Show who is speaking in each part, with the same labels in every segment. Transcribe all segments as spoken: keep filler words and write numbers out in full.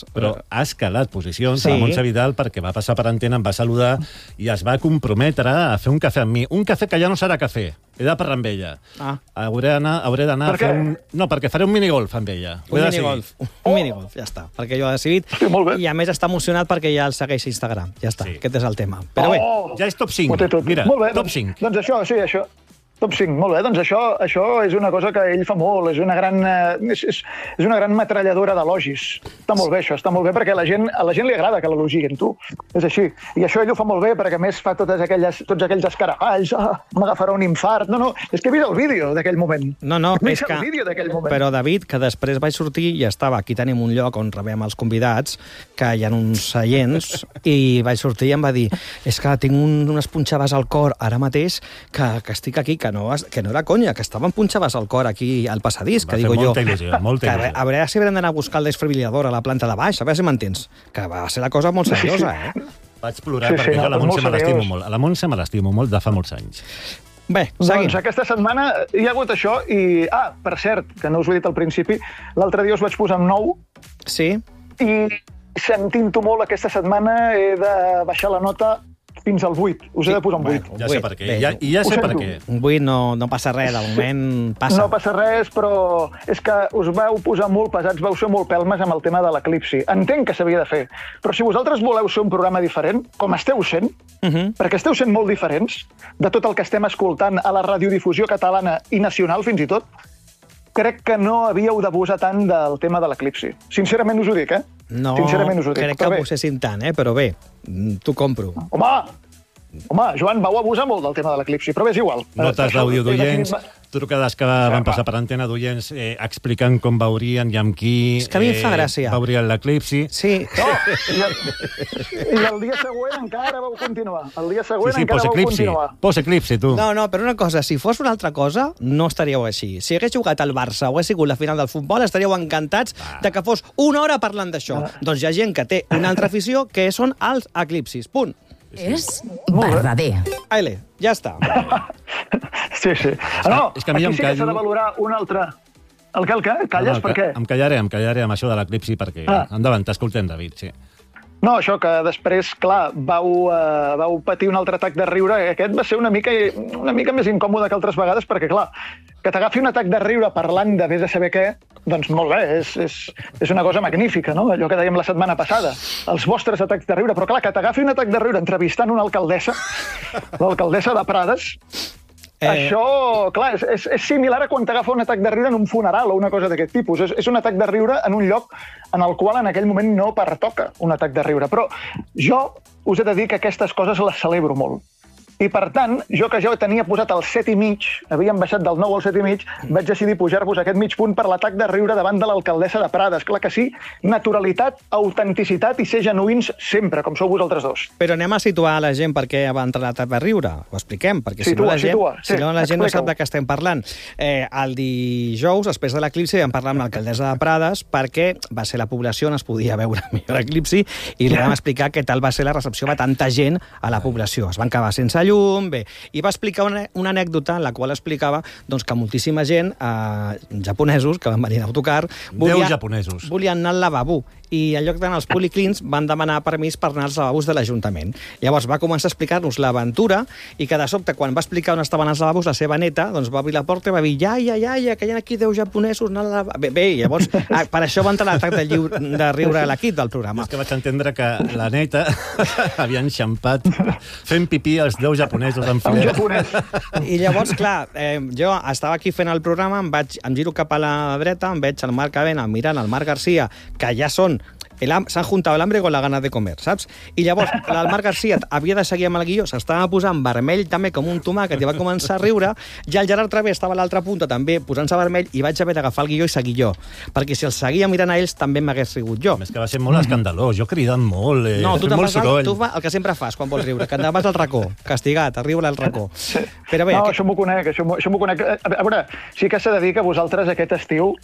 Speaker 1: però ha escalat posicions
Speaker 2: Sí.
Speaker 1: a la Montse Vidal perquè va passar per antena, em va saludar i es va comprometre a fer un cafè amb mi. Un cafè que ja no serà cafè, he de parlar amb ella.
Speaker 2: Ah.
Speaker 1: Hauré d'anar hauré d'anar a
Speaker 3: Per
Speaker 1: fer
Speaker 3: què?
Speaker 1: un... No, perquè faré un minigolf amb ella. Ho
Speaker 2: Un
Speaker 1: he decidit.
Speaker 2: minigolf, un minigolf, ja està, perquè jo he decidit.
Speaker 3: Sí, molt bé.
Speaker 2: I a més està emocionat perquè ja el segueix a Instagram. Ja està,
Speaker 1: Sí.
Speaker 2: aquest és el tema. Però bé,
Speaker 3: Oh!
Speaker 1: Ja és top cinc.
Speaker 3: Ho té tot.
Speaker 1: Mira,
Speaker 3: molt bé,
Speaker 1: top
Speaker 3: doncs,
Speaker 1: cinc.
Speaker 3: Doncs això, sí, això. Top cinc, molt bé. Doncs això, això és una cosa que ell fa molt, és una gran, eh, és, és, és una gran metralladora d'elogis. Està molt bé, això, està molt bé, perquè a la gent, a la gent li agrada que l'elogien, tu. És així. I això ell ho fa molt bé, perquè a més fa totes aquelles, tots aquells escarafalls, ah, m'agafarà un infart. No, no, és que he vist el vídeo d'aquell moment.
Speaker 2: no, no,
Speaker 3: He
Speaker 2: és
Speaker 3: vist
Speaker 2: que...
Speaker 3: el vídeo d'aquell moment.
Speaker 2: Però, David, que després vaig sortir i estava... Aquí tenim un lloc on rebem els convidats, que hi ha uns seients, i vaig sortir i em va dir és que tinc un, unes punxaves al cor ara mateix que, que estic aquí, que no, que no era conya, que estaven punxaves al cor aquí al passadís,
Speaker 1: Va
Speaker 2: que
Speaker 1: fer
Speaker 2: digo jo...
Speaker 1: molta il·lusió, molta
Speaker 2: que a,
Speaker 1: il·lusió.
Speaker 2: a veure si haurem d'anar a buscar el desfibrilador a la planta de baix, a veure si m'entens. Que va ser la cosa molt seriosa, eh?
Speaker 1: Vaig plorar
Speaker 3: Sí, sí,
Speaker 1: perquè
Speaker 3: no,
Speaker 1: jo a la
Speaker 3: però
Speaker 1: Montse
Speaker 3: molt
Speaker 1: me l'estimo
Speaker 3: seriós.
Speaker 1: molt. A la Montse me l'estimo molt de fa molts anys.
Speaker 2: Bé, seguim.
Speaker 3: Doncs aquesta setmana hi ha hagut això i... Ah, per cert, que no us ho he dit al principi, l'altre dia us vaig posar un nou
Speaker 2: Sí?
Speaker 3: i sentint-ho molt aquesta setmana he de baixar la nota fins al vuit. Us he de posar un vuit.
Speaker 1: Ja
Speaker 2: Vuit,
Speaker 1: sé per què.
Speaker 2: bé.
Speaker 1: Ja, I ja
Speaker 3: Ho
Speaker 1: sé per
Speaker 3: sento.
Speaker 1: què.
Speaker 2: Un vuit no, no passa res, de moment passa.
Speaker 3: No passa res, però és que us vau posar molt pesats, vau ser molt pelmes amb el tema de l'eclipsi. Entenc que s'havia de fer, però si vosaltres voleu ser un programa diferent, com esteu sent,
Speaker 2: Uh -huh.
Speaker 3: perquè esteu sent molt diferents de tot el que estem escoltant a la radiodifusió catalana i nacional fins i tot, crec que no havíeu d'abusar tant del tema de l'eclipsi. Sincerament us ho dic, eh?
Speaker 2: No
Speaker 3: Sincerament us ho dic.
Speaker 2: crec que
Speaker 3: Però bé,
Speaker 2: abusessin tant, eh? Però bé, mm, t'ho compro.
Speaker 3: Home, home, Joan, vau abusar molt del tema de l'eclipsi, però bé, és igual.
Speaker 1: Notes
Speaker 3: Eh,
Speaker 1: d'àudio
Speaker 3: això-
Speaker 1: d'oients,
Speaker 3: he decidit-
Speaker 1: trucades que van passar per antena d'oients eh, explicant com veurien i amb qui
Speaker 2: És que a mi em fa gràcia.
Speaker 1: veurien l'eclipsi.
Speaker 2: Sí,
Speaker 3: No, i, el, i el dia següent encara vau continuar. El dia
Speaker 1: Sí,
Speaker 3: següent
Speaker 1: sí,
Speaker 3: encara
Speaker 1: posa
Speaker 3: vau
Speaker 1: eclipsi.
Speaker 3: continuar.
Speaker 1: Posa eclipsi, tu.
Speaker 2: no, no, però una cosa, si fos una altra cosa, no estaríeu així. Si hagués jugat al Barça o hagués sigut la final del futbol, estaríeu encantats de que fos una hora parlant d'això. Doncs hi ha gent que té una altra afició, que són els eclipsis. Punt.
Speaker 4: És verdader.
Speaker 2: Aile, ja està.
Speaker 3: Sí, sí. Ah, no,
Speaker 1: és que a mi
Speaker 3: aquí
Speaker 1: em
Speaker 3: sí que s'ha
Speaker 1: callo-
Speaker 3: de valorar un altre... El què, el què? Calles,
Speaker 1: No,
Speaker 3: per què?
Speaker 1: Em callaré, em callaré amb això de l'eclipsi perquè...
Speaker 3: Ah.
Speaker 1: Endavant, t'escoltem, David, sí.
Speaker 3: No, això que després, clar, vau, uh, vau patir un altre atac de riure. Aquest va ser una mica, una mica més incòmode que altres vegades, perquè, clar, que t'agafi un atac de riure parlant de vés a saber què, doncs molt bé, és, és, és una cosa magnífica, no? Allò que dèiem la setmana passada, els vostres atacs de riure. Però, clar, que t'agafi un atac de riure entrevistant una alcaldessa, l'alcaldessa de Prades,
Speaker 2: Eh.
Speaker 3: eh... això, clar, és, és, és similar a quan t'agafa un atac de riure en un funeral o una cosa d'aquest tipus. És, és un atac de riure en un lloc en el qual en aquell moment no pertoca un atac de riure. Però jo us he de dir que aquestes coses les celebro molt. I, per tant, jo que ja tenia posat el set i mig, havíem baixat del nou al set i mig, vaig decidir pujar-vos aquest mig punt per l'atac de riure davant de l'alcaldessa de Prades. Clar que sí, naturalitat, autenticitat i ser genuïns sempre, com sou vosaltres dos.
Speaker 2: Però anem a situar la gent per què va entrar l'atac de riure. Ho expliquem, perquè si
Speaker 3: Situa,
Speaker 2: no la gent,
Speaker 3: situa, sí,
Speaker 2: si no la gent no sap
Speaker 3: explica-ho.
Speaker 2: de què estem parlant. Eh, el dijous, després de l'eclipsi, vam parlar amb l'alcaldessa de Prades perquè va ser la població on es podia veure millor l'eclipsi i li vam explicar què tal va ser la recepció de tanta gent a la població. Es van quedar sense llum, bé, i va explicar una, una anècdota en la qual explicava doncs, que moltíssima gent, eh, japonesos, que van venir d'autocar,
Speaker 1: Deu japonesos.
Speaker 2: volien anar al lavabo i en lloc d'anar als policlins van demanar permís per anar als lavabos de l'Ajuntament. Llavors va començar a explicar-nos l'aventura i que de sobte, quan va explicar on estaven els lavabos, la seva neta doncs, va obrir la porta i va dir iaia, iaia, que hi ha aquí deu japonesos anant al lavabo. Bé, bé, llavors, ah, per això va entrar l'atac de, lliure, de riure a l'equip del programa.
Speaker 1: És que vaig entendre que la neta havia enxampat fent pipí als deu japonesos en
Speaker 3: Un
Speaker 1: filera.
Speaker 3: japonès.
Speaker 2: I llavors, clar, eh, jo estava aquí fent el programa, em, vaig, em giro cap a la dreta, em veig el Marc Avena mirant el Marc Garcia, que ja són el ham- s'han juntado el hambre con la ganas de comer, saps? I llavors el Marc Garcia havia de seguir amb el guió, s'estava posant vermell també com un tomàquet i va començar a riure, i el Gerard Travé estava a l'altra punta també posant-se vermell i vaig haver d'agafar el guió i seguir jo, perquè si els seguia mirant a ells també m'hagués rigut jo.
Speaker 1: És que va ser molt escandalós, jo cridant molt, eh,
Speaker 2: No, tu
Speaker 1: fent
Speaker 2: te'n
Speaker 1: molt
Speaker 2: vas al,
Speaker 1: soroll.
Speaker 2: tu fa el que sempre fas quan vols riure, que te'n vas al racó, castigat, a riure al racó. Però bé,
Speaker 3: No,
Speaker 2: aquest...
Speaker 3: això m'ho conec, això m'ho això m'ho conec. A a veure, sí que s'ha de dir que vosaltres aquest estiu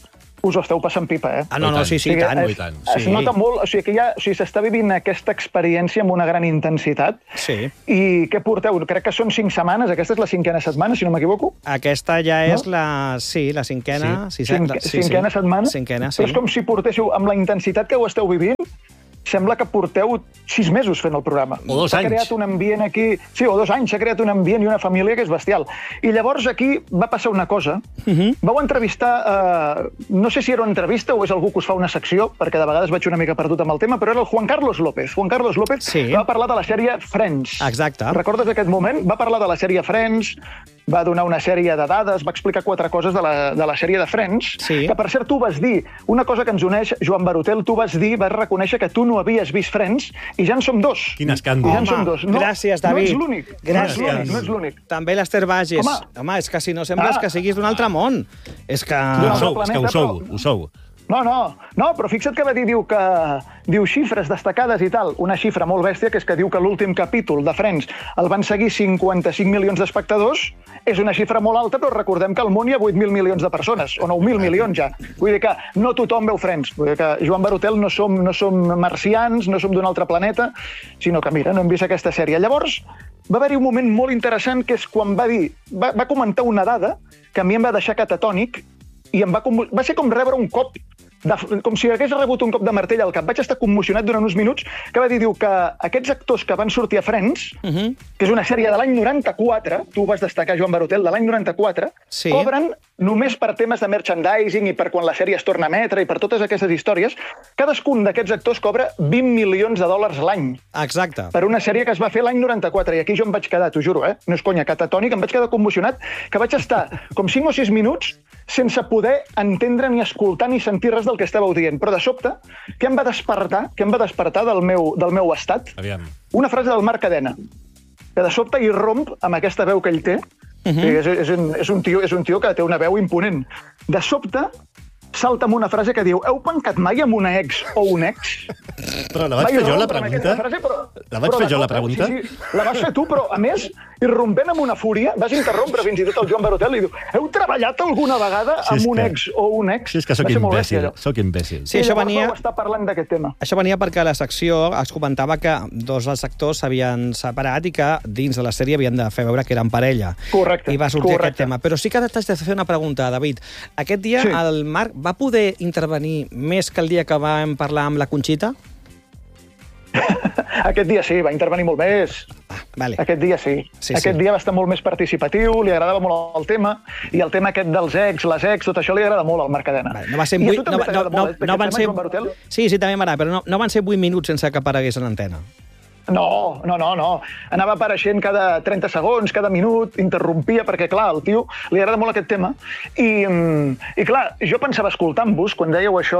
Speaker 3: us ho esteu passant pipa, eh?
Speaker 2: Ah, no, no, sí, sí, i tant.
Speaker 3: Es,
Speaker 1: i tant.
Speaker 3: es
Speaker 2: Sí.
Speaker 3: nota molt, o sigui, que ja, o sigui, s'està vivint aquesta experiència amb una gran intensitat.
Speaker 2: Sí.
Speaker 3: I què porteu? Crec que són cinc setmanes, aquesta és la cinquena setmana, si no m'equivoco.
Speaker 2: Aquesta ja és
Speaker 3: No?
Speaker 2: la... Sí, la cinquena. Sí.
Speaker 3: Cinc,
Speaker 2: sí,
Speaker 3: cinquena
Speaker 2: sí.
Speaker 3: setmana.
Speaker 2: Cinquena, sí.
Speaker 3: Però és com si portéssiu, amb la intensitat que ho esteu vivint, sembla que porteu sis mesos fent el programa.
Speaker 1: O dos
Speaker 3: S'ha
Speaker 1: anys.
Speaker 3: creat un ambient aquí... Sí, o dos anys, s'ha creat un ambient i una família que és bestial. I llavors aquí va passar una cosa.
Speaker 2: Uh -huh.
Speaker 3: Vau entrevistar... Eh, no sé si era una entrevista o és algú que us fa una secció, perquè de vegades vaig una mica perdut amb el tema, però era el Juan Carlos López. Juan Carlos López
Speaker 2: Sí.
Speaker 3: va parlar de la sèrie Friends.
Speaker 2: Exacte.
Speaker 3: Recordes aquest moment? Va parlar de la sèrie Friends, va donar una sèrie de dades, va explicar quatre coses de la, de la sèrie de Friends,
Speaker 2: Sí.
Speaker 3: que per cert tu vas dir, una cosa que ens uneix, Joan Barotel, tu vas dir, vas reconèixer que tu no havies vist Friends i ja en som dos.
Speaker 1: Quin
Speaker 3: I
Speaker 1: escàndol.
Speaker 3: ja en som dos. No,
Speaker 2: gràcies,
Speaker 3: No
Speaker 2: David.
Speaker 3: ets l'únic.
Speaker 2: Gràcies.
Speaker 3: No ets l'únic, no ets l'únic.
Speaker 2: També l'Ester Bages.
Speaker 3: Home.
Speaker 2: Home, és que si no sembles
Speaker 3: Ah.
Speaker 2: que siguis d'un altre món. És que...
Speaker 3: D'un
Speaker 1: Ho
Speaker 3: altre
Speaker 1: sou, és que ho
Speaker 3: planeta,
Speaker 1: sou,
Speaker 3: però-
Speaker 1: ho sou.
Speaker 3: No, no, no, però fixa't que va dir, diu que... Diu xifres destacades i tal. Una xifra molt bèstia, que és que diu que l'últim capítol de Friends el van seguir cinquanta-cinc milions d'espectadors. És una xifra molt alta, però recordem que al món hi ha vuit mil milions de persones, o nou mil milions ja. Vull dir que no tothom veu Friends. Vull dir que Joan Barotel no som, no som marcians, no som d'un altre planeta, sinó que, mira, no hem vist aquesta sèrie. Llavors, va haver-hi un moment molt interessant, que és quan va dir... Va, va comentar una dada que a mi em va deixar catatònic i em va, commo- va ser com rebre un cop de, com si hagués rebut un cop de martell al cap. Vaig estar commocionat durant uns minuts, que va dir, diu, que aquests actors que van sortir a Friends,
Speaker 2: Uh -huh.
Speaker 3: que és una sèrie de l'any noranta-quatre, tu ho vas destacar, Joan Barotel, de l'any noranta-quatre,
Speaker 2: Sí.
Speaker 3: cobren només per temes de merchandising i per quan la sèrie es torna a emetre i per totes aquestes històries, cadascun d'aquests actors cobra vint milions de dòlars l'any
Speaker 2: Exacte.
Speaker 3: per una sèrie que es va fer l'any noranta-quatre. I aquí jo em vaig quedar, t'ho juro, eh? No és conya, catatònic, em vaig quedar commocionat, que vaig estar com cinc o sis minuts sense poder entendre ni escoltar ni sentir res del que estàveu dient. Però de sobte, què em va despertar, què em va despertar del meu, del meu estat?
Speaker 1: Aviam.
Speaker 3: Una frase del Marc Cadena, que de sobte irromp amb aquesta veu que ell té. Uh -huh. és, és, un, és, un tio, és un tio que té una veu imponent. De sobte, salta amb una frase que diu: heu pencat mai amb una ex o un ex?
Speaker 1: Però la vaig
Speaker 3: Va
Speaker 1: fer jo, la
Speaker 3: irrompre amb aquesta
Speaker 1: pregunta?
Speaker 3: frase, però,
Speaker 1: La vaig
Speaker 3: però
Speaker 1: fer
Speaker 3: de
Speaker 1: jo, la
Speaker 3: cop,
Speaker 1: pregunta?
Speaker 3: Sí, sí, la vas fer tu, però a més, irrompent amb una fúria, vas interrompre fins i tot el Joan Barotel i diu: heu treballat alguna vegada
Speaker 1: Si és
Speaker 3: amb un
Speaker 1: que-
Speaker 3: ex o un ex?
Speaker 1: Si és que sóc
Speaker 3: Va ser molt bèstia,
Speaker 1: imbècil,
Speaker 3: allò.
Speaker 1: sóc imbècil.
Speaker 2: Sí,
Speaker 3: I
Speaker 2: això
Speaker 3: llavors
Speaker 2: venia...
Speaker 3: vau estar parlant d'aquest tema.
Speaker 2: Això venia perquè a la secció es comentava que dos dels actors s'havien separat i que dins de la sèrie havien de fer veure que eren parella.
Speaker 3: Correcte,
Speaker 2: I va sortir
Speaker 3: correcte.
Speaker 2: aquest tema. Però sí que t'haig de fer una pregunta, David. Aquest dia
Speaker 3: Sí.
Speaker 2: el Marc va poder intervenir més que el dia que vam parlar amb la Conxita?
Speaker 3: Aquest dia sí, va intervenir molt més.
Speaker 2: Ah, vale.
Speaker 3: Aquest dia sí.
Speaker 2: Sí,
Speaker 3: Aquest
Speaker 2: sí.
Speaker 3: dia va estar molt més participatiu, li agradava molt el tema, i el tema aquest dels ex, les ex, tot això li agrada molt al Marc Cadena.
Speaker 2: Vale, no va ser
Speaker 3: I a
Speaker 2: vuit,
Speaker 3: tu també
Speaker 2: no,
Speaker 3: t'agrada
Speaker 2: no,
Speaker 3: molt,
Speaker 2: no,
Speaker 3: eh,
Speaker 2: no
Speaker 3: aquest
Speaker 2: van
Speaker 3: tema,
Speaker 2: ser...
Speaker 3: Joan Barotel?
Speaker 2: Sí, sí, també m'agrada, però no, no van ser vuit minuts sense que aparegués en antena.
Speaker 3: No, no, no, no. Anava apareixent cada trenta segons, cada minut, interrompia, perquè, clar, al tio li agrada molt aquest tema. I, mm, i clar, jo pensava, escoltant-vos, quan dèieu això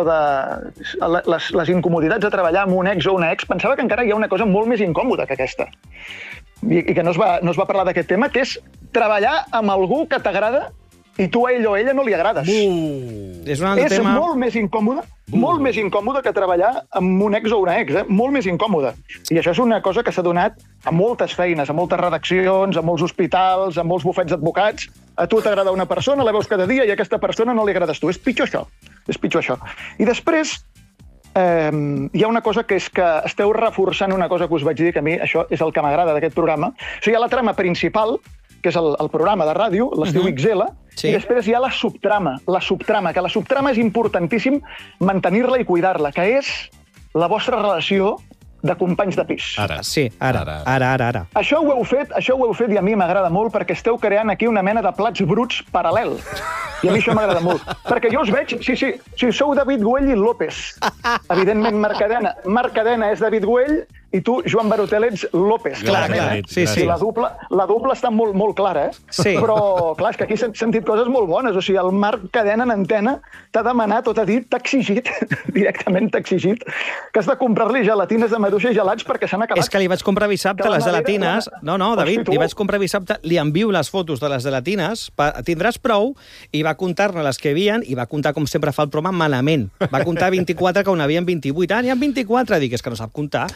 Speaker 3: de les, les incomoditats de treballar amb un ex o una ex, pensava que encara hi ha una cosa molt més incòmoda que aquesta. I, i que no es va, no es va parlar d'aquest tema, que és treballar amb algú que t'agrada i tu a ell o a ella no li agrades.
Speaker 1: Uh.
Speaker 2: És un altre
Speaker 3: És
Speaker 2: tema...
Speaker 3: molt més incòmode, molt més incòmode que treballar amb un ex o una ex, eh? Molt més incòmode. I això és una cosa que s'ha donat a moltes feines, a moltes redaccions, a molts hospitals, a molts bufets d'advocats. A tu t'agrada una persona, la veus cada dia i a aquesta persona no li agrades tu. És pitjor això. És pitjor això. I després eh, hi ha una cosa que és que esteu reforçant una cosa que us vaig dir, que a mi això és el que m'agrada d'aquest programa. O sigui, hi ha la trama principal, que és el, el programa de ràdio, l'estiu
Speaker 2: Mhm.
Speaker 3: X L,
Speaker 2: Sí.
Speaker 3: i després hi ha la subtrama, la subtrama, que la subtrama és importantíssim mantenir-la i cuidar-la, que és la vostra relació de companys de pis.
Speaker 1: Ara.
Speaker 2: Sí, ara,
Speaker 1: Ara,
Speaker 2: ara,
Speaker 1: ara.
Speaker 2: ara, ara.
Speaker 3: Això ho heu fet, això ho heu fet i a mi m'agrada molt perquè esteu creant aquí una mena de plats bruts paral·lel. I a mi això m'agrada molt. Perquè jo us veig, sí, sí, sí, sou David Güell i López. Evidentment, Marc Cadena. Marc Cadena és David Güell i tu, Joan Barotel, ets López.
Speaker 2: Clar,
Speaker 3: clarament,
Speaker 2: clar.
Speaker 3: eh?
Speaker 2: Sí, sí.
Speaker 3: I la dupla, la dupla està molt, molt clara, eh?
Speaker 2: Sí.
Speaker 3: Però, clar, és que aquí s'han sentit coses molt bones. O sigui, el Marc Cadena en antena t'ha demanat o t'ha dit, t'ha exigit, directament t'ha exigit, que has de comprar-li gelatines de maduixa i gelats perquè s'han acabat.
Speaker 2: És que li vaig comprar dissabte
Speaker 3: Que la
Speaker 2: les
Speaker 3: nevera-
Speaker 2: gelatines.
Speaker 3: la-
Speaker 2: No, no, David,
Speaker 3: Hosti, tu.
Speaker 2: li vaig comprar dissabte, li envio les fotos de les gelatines, pa- tindràs prou, i va comptar-ne les que hi havia, i va comptar, com sempre fa el programa, malament. Va comptar vint-i-quatre, que on havien vint-i-vuit. Ah, n'hi ha vint-i-quatre. Dic, és que no sap comptar. set per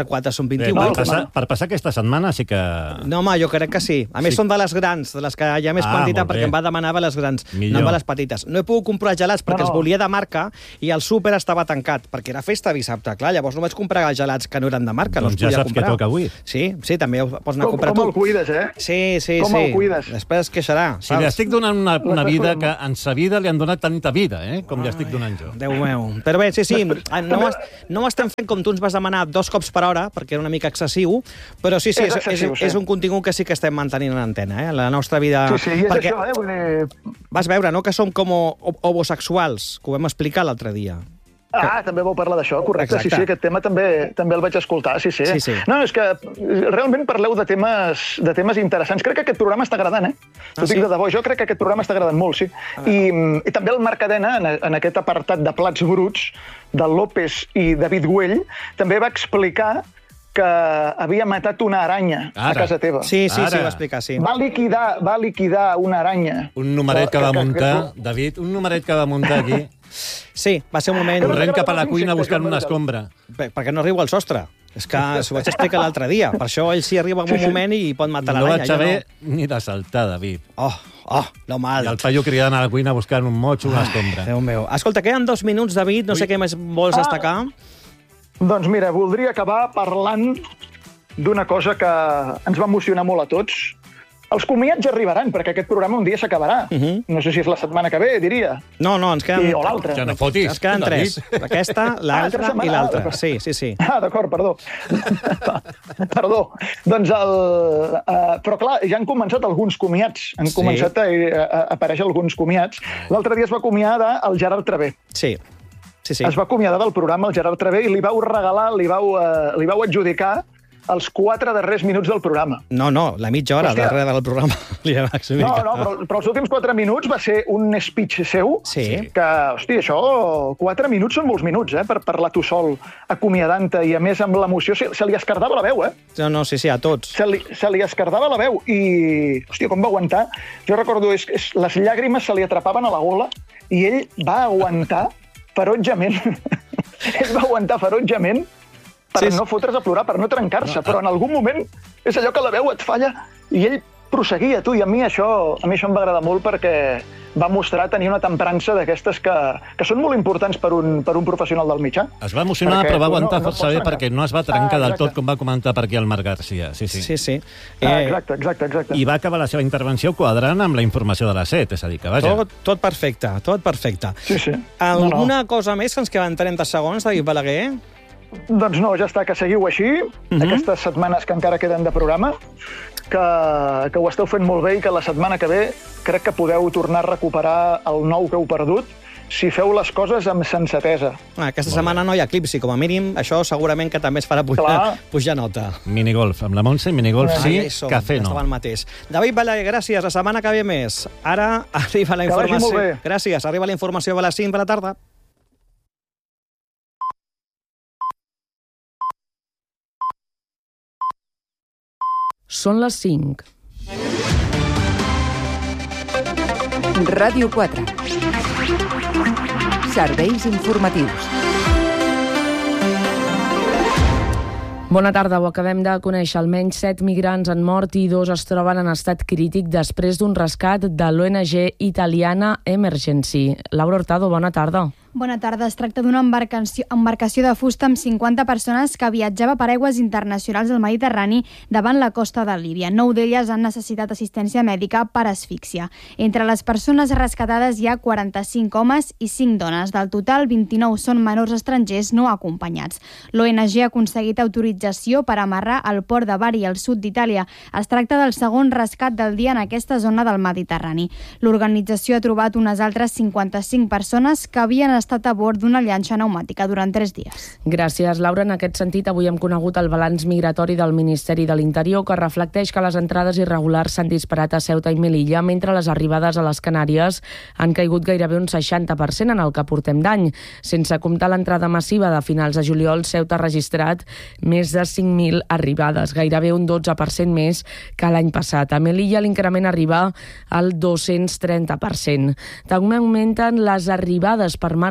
Speaker 2: quatre són
Speaker 1: Bé,
Speaker 2: vint-i-vuit.
Speaker 1: per, passar, per passar aquesta setmana sí que...
Speaker 2: No, home, jo crec que sí. A més,
Speaker 1: Sí.
Speaker 2: són de les grans, de les que hi ha més
Speaker 1: Ah,
Speaker 2: quantitat,
Speaker 1: molt bé.
Speaker 2: perquè em va demanar de les grans,
Speaker 1: Millor.
Speaker 2: no de les petites. No he pogut comprar gelats perquè
Speaker 3: No, no.
Speaker 2: els volia de marca i el súper estava tancat, perquè era festa dissabte. Clar, llavors no vaig comprar gelats que no eren de marca, no
Speaker 1: Doncs
Speaker 2: els
Speaker 1: ja
Speaker 2: podia
Speaker 1: saps què
Speaker 2: comprar.
Speaker 1: toca avui.
Speaker 2: Sí, sí, també ho pots anar a
Speaker 3: Com,
Speaker 2: comprar
Speaker 3: com
Speaker 2: tu.
Speaker 3: el cuides, eh?
Speaker 2: Sí, sí,
Speaker 3: Com
Speaker 2: sí.
Speaker 3: el cuides?
Speaker 2: Després es queixarà,
Speaker 1: Si li
Speaker 2: saps?
Speaker 1: estic donant una, una
Speaker 3: L'estàs
Speaker 1: vida
Speaker 3: cuidant
Speaker 1: que en sa vida li han donat tanta vida, eh? Com li estic donant jo.
Speaker 2: Déu meu. Però bé, sí, sí, no, ho, est- no ho estem fent com tu ens vas demanar dos cops per hora, perquè era una mica excessiu, però sí, sí,
Speaker 3: És
Speaker 2: és,
Speaker 3: excessiu,
Speaker 2: és,
Speaker 3: sí.
Speaker 2: és un contingut que sí que estem mantenint en antena, eh? La nostra vida...
Speaker 3: Sí, sí, i és
Speaker 2: perquè
Speaker 3: això, eh? Vull dir...
Speaker 2: vas veure, no?, que som com o- homosexuals, que ho vam explicar l'altre dia.
Speaker 3: Ah, també vau parlar d'això, correcte.
Speaker 2: Exacte.
Speaker 3: Sí, sí, aquest tema també també el vaig escoltar, sí, sí.
Speaker 2: Sí, sí.
Speaker 3: No, és que realment parleu de temes, de temes interessants. Crec que aquest programa està agradant, eh? T'ho
Speaker 2: Ah, sí?
Speaker 3: dic de debò, jo crec que aquest programa està agradant molt, sí. I, I també el Marc Cadena, en, en aquest apartat de plats bruts, de López i David Güell, també va explicar que havia matat una aranya
Speaker 1: Ara.
Speaker 3: a casa teva.
Speaker 2: Sí, sí, sí,
Speaker 1: Ara.
Speaker 2: ho va explicar, sí.
Speaker 3: Va liquidar, va liquidar una aranya.
Speaker 1: Un numeret que va
Speaker 3: que- que-
Speaker 1: muntar, David, un numeret que va muntar aquí,
Speaker 2: Sí, va ser un moment...
Speaker 1: corrent cap a la
Speaker 3: Insectes,
Speaker 1: cuina buscant
Speaker 3: jo
Speaker 1: una
Speaker 3: me'l-
Speaker 1: escombra.
Speaker 2: Per, perquè no arribo al sostre. És que s'ho vaig explicar l'altre dia. Per això ell sí arriba en un moment i pot matar
Speaker 1: No
Speaker 2: l'aranya.
Speaker 1: vaig
Speaker 2: jo
Speaker 1: saber ni de saltar, David.
Speaker 2: Oh, oh, no mal.
Speaker 1: I el paio cridant a la cuina buscant un motxo, una escombra.
Speaker 2: Déu meu. Escolta, queden dos minuts, David. No sé què més vols
Speaker 3: Ah.
Speaker 2: destacar.
Speaker 3: Doncs mira, voldria acabar parlant d'una cosa que ens va emocionar molt a tots. Els comiats ja arribaran, perquè aquest programa un dia s'acabarà.
Speaker 2: Uh -huh.
Speaker 3: No sé si és la setmana que ve, diria.
Speaker 2: No, no, ens queden...
Speaker 3: I, o l'altra.
Speaker 1: Ja no fotis.
Speaker 2: Ens queden
Speaker 1: David.
Speaker 2: tres. Aquesta,
Speaker 3: Ah,
Speaker 2: l'altra
Speaker 3: tres
Speaker 2: i
Speaker 3: setmanes.
Speaker 2: l'altra.
Speaker 3: Ah, d'acord.
Speaker 2: Sí, sí, sí.
Speaker 3: Ah, d'acord, perdó. Perdó. Doncs el... Uh, però clar, ja han començat alguns comiats. Han
Speaker 2: Sí.
Speaker 3: començat a, a, a aparèixer alguns comiats. L'altre dia es va acomiadar el Gerard Travé.
Speaker 2: Sí, sí, sí.
Speaker 3: Es va acomiadar del programa el Gerard Travé i li vau regalar, li vau, uh, li vau adjudicar els quatre darrers minuts del programa.
Speaker 2: No, no, la mitja hora
Speaker 3: Hòstia.
Speaker 2: darrere del programa. Li va
Speaker 3: No,
Speaker 2: explicar.
Speaker 3: no, però, però els últims quatre minuts va ser un speech seu
Speaker 2: Sí.
Speaker 3: que, hòstia, això, quatre minuts són molts minuts, eh, per parlar tu sol, acomiadant-te, i a més amb l'emoció se, se li escardava la veu, eh?
Speaker 2: No, no, sí, sí, a tots.
Speaker 3: Se li, se li escardava la veu i, hòstia, com va aguantar? Jo recordo, és, és, les llàgrimes se li atrapaven a la gola i ell va aguantar ferotjament. ell va aguantar ferotjament per
Speaker 2: Sí, sí.
Speaker 3: no fotre's a plorar, per no trencar-se, però en algun moment és allò que la veu et falla i ell prosseguia, tu, i a mi això, a mi això em va agradar molt perquè va mostrar tenir una temprança d'aquestes que, que són molt importants per un, per un professional del mitjà.
Speaker 1: Es va emocionar,
Speaker 3: Perquè
Speaker 1: però va
Speaker 3: tu no-
Speaker 1: aguantar
Speaker 3: no
Speaker 1: força
Speaker 3: pots
Speaker 1: bé
Speaker 3: trencar.
Speaker 1: perquè no es va trencar
Speaker 3: Ah,
Speaker 1: del
Speaker 3: exacte.
Speaker 1: tot, com va comentar per aquí el Marc Garcia. Sí, sí.
Speaker 2: Sí, sí.
Speaker 3: Ah,
Speaker 2: Eh,
Speaker 3: exacte, exacte, exacte.
Speaker 1: I va acabar la seva intervenció quadrant amb la informació de la set, és a dir, que vaja.
Speaker 2: tot, tot perfecte, tot perfecte.
Speaker 3: Sí, sí.
Speaker 2: Alguna
Speaker 3: No, no.
Speaker 2: cosa més que ens queden trenta segons, David Balaguer?
Speaker 3: Doncs no, ja està, que seguiu així,
Speaker 2: Mhm.
Speaker 3: aquestes setmanes que encara queden de programa, que, que ho esteu fent molt bé i que la setmana que ve crec que podeu tornar a recuperar el nou que heu perdut si feu les coses amb sensatesa.
Speaker 2: Ah, aquesta setmana no hi ha eclipsi, com a mínim, això segurament que també es farà pujar,
Speaker 3: Clar.
Speaker 2: pujar nota.
Speaker 1: Minigolf, amb la Montse, minigolf
Speaker 3: Ah,
Speaker 1: sí,
Speaker 2: ja hi som,
Speaker 1: cafè
Speaker 2: ja
Speaker 1: no.
Speaker 2: estava el mateix. David Balaguer, gràcies, la setmana que ve més. Ara arriba la
Speaker 3: Que vagi
Speaker 2: informació.
Speaker 3: molt bé.
Speaker 2: Gràcies, arriba la informació a les cinc de la tarda.
Speaker 4: Són les cinc.
Speaker 5: Ràdio quatre. Serveis informatius.
Speaker 4: Bona tarda, ho acabem de conèixer. Almenys set migrants han mort i dos es troben en estat crític després d'un rescat de l'O N G italiana Emergency. Laura Hurtado, bona tarda.
Speaker 6: Bona tarda. Es tracta d'una embarcació, embarcació de fusta amb cinquanta persones que viatjava per aigües internacionals del Mediterrani davant la costa de Líbia. Nou d'elles han necessitat assistència mèdica per asfíxia. Entre les persones rescatades hi ha quaranta-cinc homes i cinc dones. Del total, vint-i-nou són menors estrangers no acompanyats. L'O N G ha aconseguit autorització per amarrar al port de Bari, al sud d'Itàlia. Es tracta del segon rescat del dia en aquesta zona del Mediterrani. L'organització ha trobat unes altres cinquanta-cinc persones que havien estat estat a bord d'una llanxa pneumàtica durant tres dies.
Speaker 4: Gràcies, Laura. En aquest sentit, avui hem conegut el balanç migratori del Ministeri de l'Interior, que reflecteix que les entrades irregulars s'han disparat a Ceuta i Melilla, mentre les arribades a les Canàries han caigut gairebé un seixanta per cent en el que portem d'any. Sense comptar l'entrada massiva de finals de juliol, Ceuta ha registrat més de cinc mil arribades, gairebé un dotze per cent més que l'any passat. A Melilla l'increment arriba al dos-cents trenta per cent. També augmenten les arribades per mar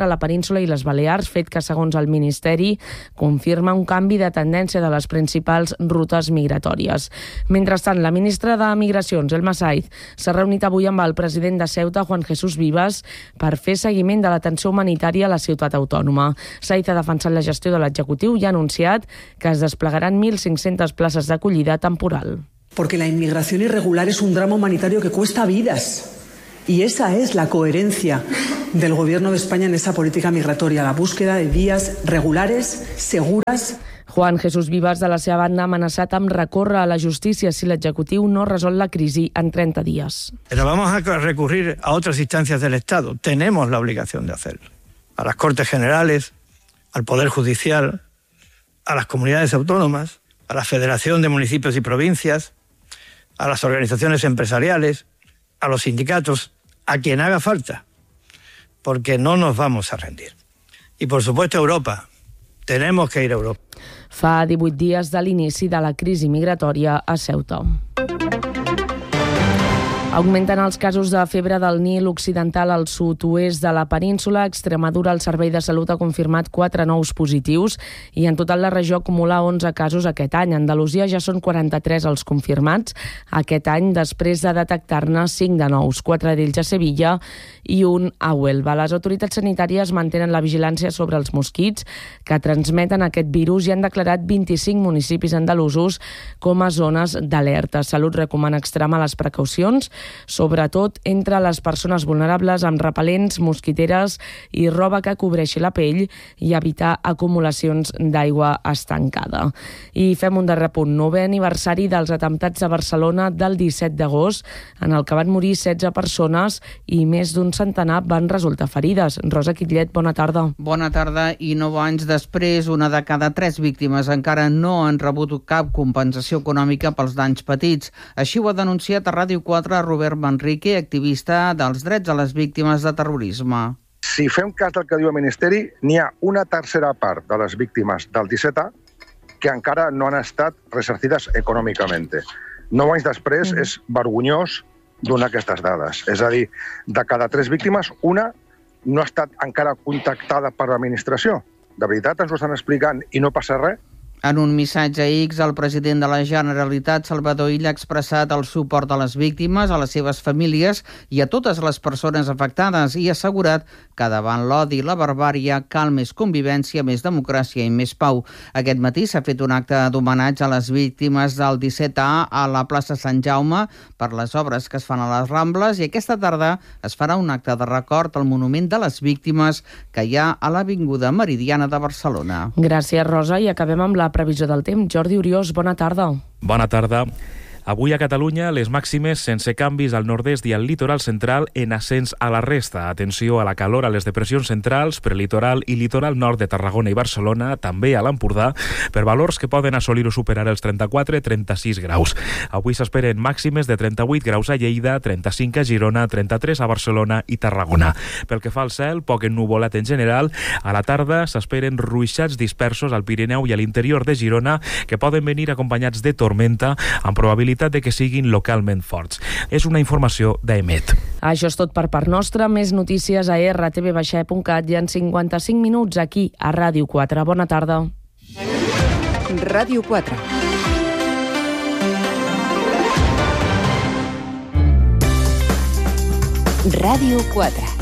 Speaker 4: entre la península i les Balears, fet que, segons el Ministeri, confirma un canvi de tendència de les principals rutes migratòries. Mentrestant, la ministra de Migracions, Elma Saiz, s'ha reunit avui amb el president de Ceuta, Juan Jesús Vivas, per fer seguiment de l'atenció humanitària a la ciutat autònoma. Saiz ha defensat la gestió de l'executiu i ha anunciat que es desplegaran mil cinc-centes places d'acollida temporal.
Speaker 7: Porque la inmigración irregular es un drama humanitario que cuesta vidas. Y esa es la coherencia del Gobierno de España en esa política migratoria, la búsqueda de vías regulares, seguras.
Speaker 4: Juan Jesús Vivas, de la seva banda, ha amenaçat amb recórrer a la justícia si l'executiu no resol la crisi en trenta días.
Speaker 8: Pero vamos a recurrir a otras instancias del Estado. Tenemos la obligación de hacerlo. A las Cortes Generales, al Poder Judicial, a las comunidades autónomas, a la Federación de Municipios y Provincias, a las organizaciones empresariales, a los sindicatos, a quien haga falta, porque no nos vamos a rendir. Y por supuesto Europa, tenemos que ir a Europa.
Speaker 4: Fa divuit dies de l'inici de la crisi migratòria a Ceuta. Augmenten els casos de febre del Nil occidental al sud-oest de la península. Extremadura, el Servei de Salut ha confirmat quatre nous positius i en total la regió acumula onze casos aquest any. A Andalusia ja són quaranta-tres els confirmats aquest any, després de detectar-ne cinc de nous, quatre d'ells a Sevilla i un a Huelva. Les autoritats sanitàries mantenen la vigilància sobre els mosquits que transmeten aquest virus i han declarat vint-i-cinc municipis andalusos com a zones d'alerta. Salut recomana extremar les precaucions, sobretot entre les persones vulnerables, amb repel·lents, mosquiteres i roba que cobreixi la pell i evitar acumulacions d'aigua estancada. I fem un darrer punt. Novè aniversari dels atemptats de Barcelona del disset d'agost, en el que van morir setze persones i més d'un centenar van resultar ferides. Rosa Quitllet, bona tarda.
Speaker 9: Bona tarda. I nou anys després, una de cada tres víctimes encara no han rebut cap compensació econòmica pels danys petits. Així ho ha denunciat a Ràdio quatre Robert Manrique, activista dels drets a les víctimes de terrorisme.
Speaker 10: Si fem cas del que diu el Ministeri, n'hi ha una tercera part de les víctimes del disset A que encara no han estat ressarcides econòmicament. Nou anys després mm. és vergonyós donar aquestes dades. És a dir, de cada tres víctimes, una no ha estat encara contactada per l'administració. De veritat ens ho estan explicant i no passa res?
Speaker 9: En un missatge a X, el president de la Generalitat, Salvador Illa, ha expressat el suport a les víctimes, a les seves famílies i a totes les persones afectades i ha assegurat que davant l'odi i la barbària cal més convivència, més democràcia i més pau. Aquest matí s'ha fet un acte d'homenatge a les víctimes del disset A a la plaça Sant Jaume per les obres que es fan a les Rambles i aquesta tarda es farà un acte de record al monument de les víctimes que hi ha a l'Avinguda Meridiana de Barcelona.
Speaker 4: Gràcies, Rosa, i acabem amb la previsió del temps. Jordi Oriós, bona tarda.
Speaker 11: Bona tarda. Avui a Catalunya, les màximes sense canvis al nord-est i al litoral central en ascens a la resta. Atenció a la calor a les depressions centrals, prelitoral i litoral nord de Tarragona i Barcelona, també a l'Empordà, per valors que poden assolir o superar els trenta-quatre a trenta-sis graus. Avui s'esperen màximes de trenta-vuit graus a Lleida, trenta-cinc a Girona, trenta-tres a Barcelona i Tarragona. Pel que fa al cel, poc ennuvolat en general. A la tarda s'esperen ruixats dispersos al Pirineu i a l'interior de Girona que poden venir acompanyats de tormenta amb probabilitat de que siguin localment forts. És una informació d'Emet.
Speaker 4: Això és tot per part nostra. Més notícies a erre te ve baixa e punt cat i en cinquanta-cinc minuts aquí a Ràdio quatre. Bona tarda.
Speaker 5: Ràdio quatre. Ràdio quatre.